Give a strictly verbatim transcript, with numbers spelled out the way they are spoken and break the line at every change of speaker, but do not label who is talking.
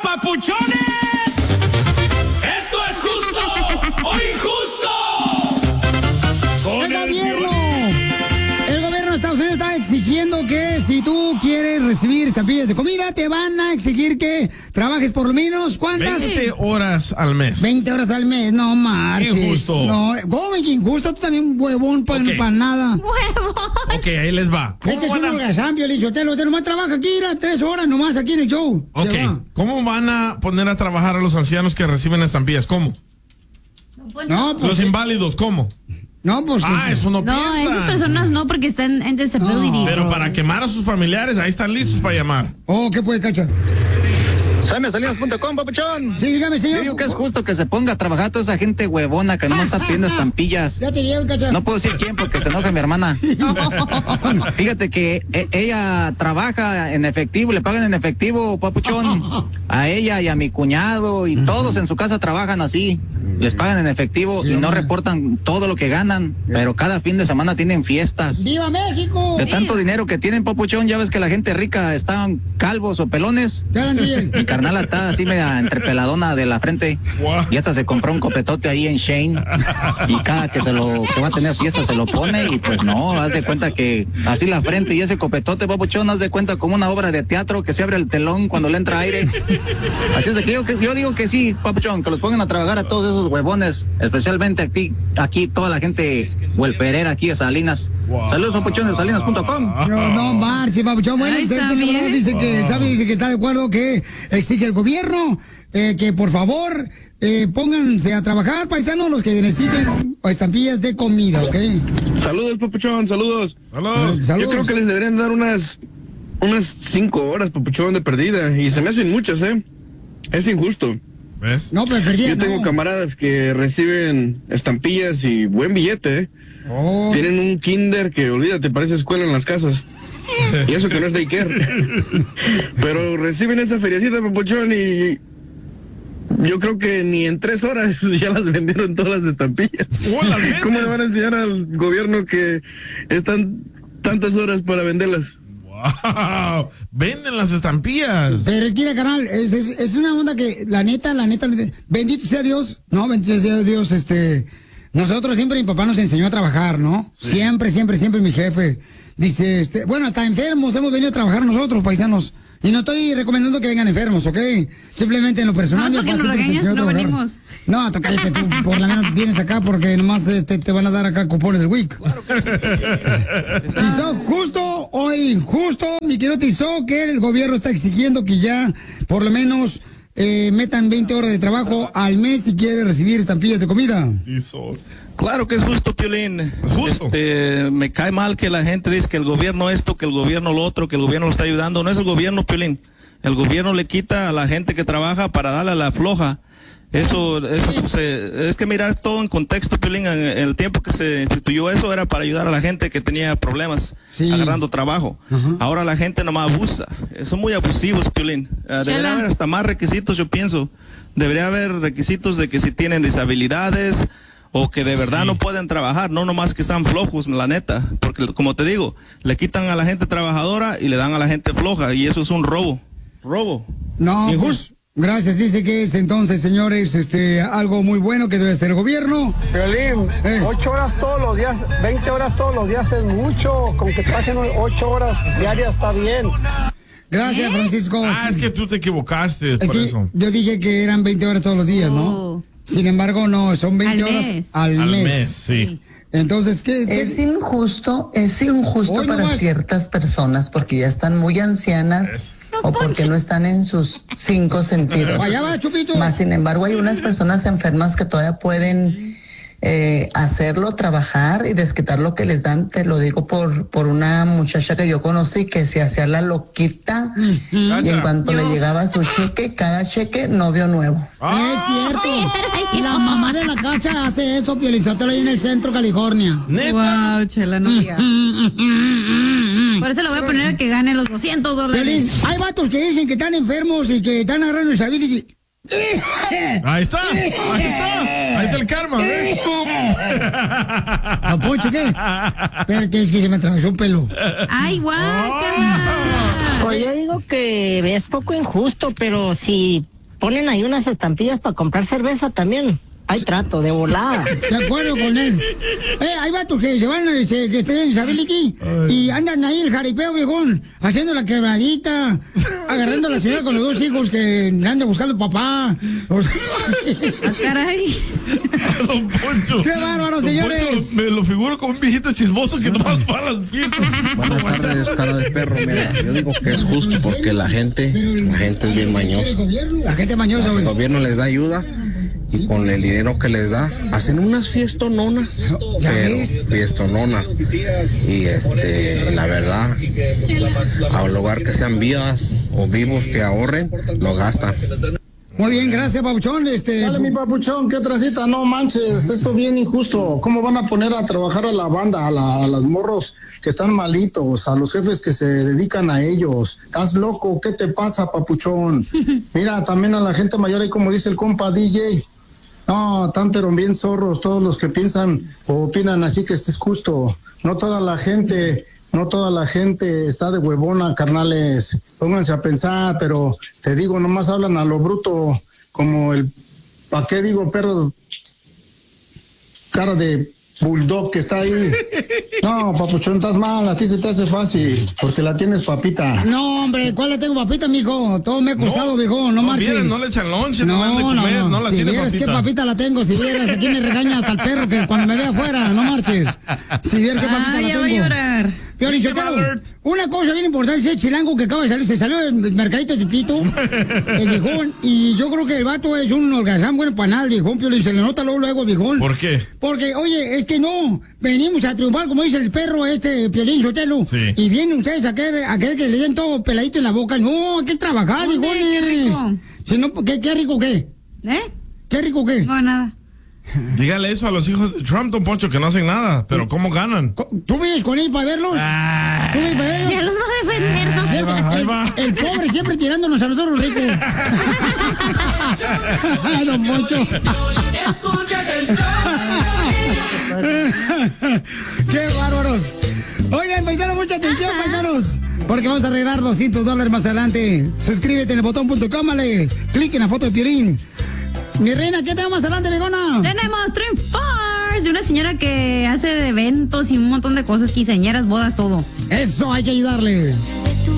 papuchones! ¡Esto es justo o injusto!
¡El gobierno! El gobierno de Estados Unidos está exigiendo que si tú quieres recibir estampillas de comida, te van a exigir que trabajes por lo menos, ¿cuántas?
veinte horas al mes.
veinte horas al mes, no marches.
Injusto.
No, ¿cómo que injusto? Tú también huevón para
Okay.
pa nada.
¡Huevón!
Ok, ahí les va.
Este es
van
un
a-
holgazán, Piolín Sotelo. Usted nomás trabaja aquí, era tres horas nomás aquí en el show.
Ok,
Se va.
¿cómo van a poner a trabajar a los ancianos que reciben estampillas? ¿Cómo?
No, pues.
Los inválidos, ¿cómo?
No, pues.
Ah, eso no,
No,
piensan.
esas personas no, porque están en disability.
No.
Pero para quemar a sus familiares, ahí están listos para llamar.
Oh, ¿qué puede, Cacha?
Saime Salinas punto com, papuchón.
Sí, dígame, señor.
Yo digo que es justo que se ponga a trabajar toda esa gente huevona que nomás está pidiendo estampillas.
Ya te vieron, Cacha.
No puedo decir quién porque se enoja mi hermana. Fíjate que e- ella trabaja en efectivo, le pagan en efectivo, papuchón. A ella y a mi cuñado y todos en su casa trabajan así. Les pagan en efectivo
Sí,
y no
hombre.
reportan todo lo que ganan, pero cada fin de semana tienen fiestas.
¡Viva México!
De tanto dinero que tienen, papuchón, ya ves que la gente rica están calvos o pelones.
Ya, D J.
Mi carnala está así media entrepeladona de la frente.
Wow.
Y hasta se compró un copetote ahí en Shane. Y cada que se lo que va a tener fiesta se lo pone. Y pues no, haz de cuenta que así la frente y ese copetote, papuchón, haz de cuenta como una obra de teatro que se abre el telón cuando le entra aire. Así es de que yo, que yo digo que sí, papuchón, que los pongan a trabajar a todos esos huevones, especialmente aquí, aquí toda la gente huelperera aquí de Salinas.
Wow.
Saludos, papuchón, de salinas punto com.
No, no marche, papuchón. Bueno,
Ay,
usted
Sammy,
camarada
¿eh?
dice que el Sammy dice que está de acuerdo que exige el gobierno eh, que por favor eh, pónganse a trabajar, paisanos, los que necesiten estampillas de comida, ¿ok?
Saludos, papuchón, saludos.
Saludos.
Eh, saludos.
Yo creo que les deberían dar unas unas cinco horas, papuchón, de perdida. Y se me hacen muchas, ¿eh? Es injusto.
¿Ves?
No, pero perdí.
Yo tengo
no.
camaradas que reciben estampillas y buen billete, ¿eh?
Oh.
Tienen un kinder que, olvídate, parece escuela en las casas. Y eso que no es daycare. Pero reciben esa feriacita, papuchón, y yo creo que ni en tres horas ya las vendieron todas las estampillas.
Oh, ¿las venden?
¿Cómo le van a enseñar al gobierno que están tantas horas para venderlas?
Wow. Venden las estampillas.
Pero es que, mira, carnal, es, es, es una onda que, la neta, la neta, la neta, bendito sea Dios, no, bendito sea Dios, este, nosotros siempre, mi papá nos enseñó a trabajar, ¿no?
Sí.
Siempre, siempre, siempre mi jefe dice, este, bueno, hasta enfermos hemos venido a trabajar nosotros, paisanos, y no estoy recomendando que vengan enfermos, ¿ok? Simplemente en lo personal,
No,
mi
porque
papá
nos
siempre nos
regañas,
enseñó a
no
trabajar.
venimos.
No, tú cállate, tú por la menos vienes acá porque nomás este, te van a dar acá cupones del week. Tizó, justo o injusto, mi querido Tizó, que el gobierno está exigiendo que ya por lo menos eh, metan veinte horas de trabajo al mes si quiere recibir estampillas de comida.
Hizo.
Claro que es justo, Piolín.
Justo.
Este, me cae mal que la gente dice que el gobierno esto, que el gobierno lo otro, que el gobierno lo está ayudando. No es el gobierno, Piolín. El gobierno le quita a la gente que trabaja para darle a la floja. Eso, eso se- es que mirar todo en contexto, Piolín. En, en el tiempo que se instituyó eso era para ayudar a la gente que tenía problemas
Sí.
agarrando trabajo.
Ajá.
Ahora la gente nomás abusa. Son muy abusivos, Piolín. Eh, debería
Chela.
haber hasta más requisitos, yo pienso. Debería haber requisitos de que si tienen disabilidades o que de verdad
Sí.
no pueden trabajar, no nomás que están flojos, la neta. Porque como te digo, le quitan a la gente trabajadora y le dan a la gente floja y eso es un robo. Robo.
No,
Injusto.
pues, gracias, dice que es entonces, señores, este, algo muy bueno que debe hacer el gobierno.
Violín,
Eh.
ocho horas todos los días, veinte horas todos los días es mucho. Con que trabajen ocho horas diarias está bien.
Gracias, Francisco.
Ah, es
Sí.
que tú te equivocaste,
Es
por
que
eso.
yo dije que eran veinte horas todos los días, ¿no?
Oh.
Sin embargo, no, son veinte
Al
horas
mes.
al,
Al
mes.
mes, sí.
Entonces, ¿qué? qué-
Es injusto, es injusto
Hoy no
para
más.
ciertas personas porque ya están muy ancianas
Es-
o porque no están en sus cinco sentidos.
Allá va, Chupito.
Más sin embargo, hay unas personas enfermas que todavía pueden eh, hacerlo, trabajar y desquitar lo que les dan. Te lo digo por, por una muchacha que yo conocí que se hacía la loquita y en cuanto le llegaba su cheque, cada cheque, novio nuevo.
Es cierto. Y la mamá de la cacha hace eso, Pielizotelo, ahí en el centro, California.
¿Neta?
Wow, Chela, no digas. Por eso le voy a poner a que gane los doscientos dólares.
Piolín, hay vatos que dicen que están enfermos y que están agarrando disability.
Ahí está, ahí está, ahí está el karma, ¿ves?
¿A Poncho qué? Espérate, es que se me atravesó un pelo.
Ay, guácala.
Pues yo digo que es poco injusto, pero si ponen ahí unas estampillas para comprar cerveza también. Hay trato, de volada.
De acuerdo con él. Eh, hay vatos que se van, se, que estén en Disability y andan ahí el jaripeo, viejón, haciendo la quebradita, agarrando a la señora con los dos hijos que andan buscando papá. O sea,
¡Ah, caray!
Don Poncho.
¡Qué bárbaro,
Don
señores!
Poncho, me lo figuro como un viejito chismoso que nomás va a las fiestas.
Buenas tardes, cara de perro. Mira, yo digo que es justo porque la gente, la gente es bien mañosa.
La gente mañosa, güey.
El gobierno les da ayuda y con el dinero que les da hacen unas fiestononas, pero fiestononas. Y este, la verdad, al lugar que sean vivas o vivos que ahorren, lo gastan.
Muy bien, gracias, Papuchón. Este...
Dale, mi Papuchón, qué transita, no manches, eso es bien injusto. ¿Cómo van a poner a trabajar a la banda, a, la, a los morros que están malitos, a los jefes que se dedican a ellos? ¿Estás loco? ¿Qué te pasa, Papuchón? Mira, también a la gente mayor, ahí como dice el compa D J. No, están pero bien zorros todos los que piensan o opinan así que es justo. No toda la gente... No toda la gente está de huevona, carnales. Pónganse a pensar, pero te digo, nomás hablan a lo bruto, como el, ¿pa' qué digo, perro? Cara de bulldog que está ahí. No, Papuchón, estás mal, a ti se te hace fácil, porque la tienes papita.
No, hombre, ¿cuál la tengo papita, mijo? Todo me ha costado, no, viejo, no, no marches.
Vienes, no le echan lonche,
no,
no, de comer,
no, no,
no la
si
tiene
vieras
papita.
qué papita la tengo, si vieras, aquí me regaña hasta el perro que cuando me ve afuera, no marches. Si vieras qué papita
ah,
la
ya
tengo.
voy a llorar.
Piolichotelo, una cosa bien importante, ese chilango que acaba de salir, se salió del mercadito de Pito, el viejón, y yo creo que el vato es un holgazán bueno para nada, el viejón, Piolín, se le nota luego, luego, viejón.
¿Por qué?
Porque, oye, es que no, venimos a triunfar, como dice el perro este, Piolín Sotelo, sí. Y vienen ustedes a querer, a querer que le den todo peladito en la boca. No, hay que trabajar, viejones. Si no, ¿qué, ¿qué rico qué?
¿Eh?
¿Qué rico qué?
No, nada.
Dígale eso a los hijos de Trump, Don Poncho, que no hacen nada. Pero ¿cómo ganan?
¿Tú vienes con ellos para verlos?
Ah.
¿Tú vienes para verlos?
Ya los va a defender, ¿no?
Ahí va, ahí va.
El, el pobre siempre tirándonos a nosotros ricos. Don Poncho.
Escuchas el show.
¡Qué bárbaros! Oigan, paisanos, mucha atención, paisanos, porque vamos a arreglar doscientos dólares más adelante. Suscríbete en el botón punto com, dale clic en la foto de Piolín. Mi reina, ¿qué tenemos más adelante, Begona?
Tenemos Triunfars de una señora que hace de eventos y un montón de cosas, quinceañeras, bodas, todo.
Eso, hay que ayudarle.